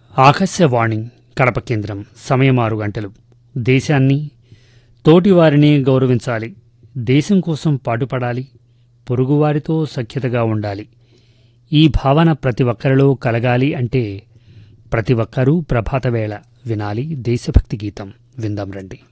ఆకాశవాణి కడప కేంద్రం సమయం 6 గంటలు. దేశాన్ని తోటివారిని గౌరవించాలి, దేశం కోసం పాటుపడాలి, పొరుగువారితో సఖ్యతగా ఉండాలి. ఈ భావన ప్రతి ఒక్కరిలో కలగాలి అంటే ప్రతి ఒక్కరూ ప్రభాతవేళ వినాలి దేశభక్తి గీతం. విందాం రండి.